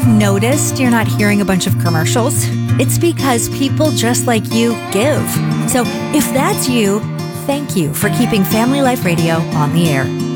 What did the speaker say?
noticed you're not hearing a bunch of commercials? It's because people just like you give. So if that's you, thank you for keeping Family Life Radio on the air.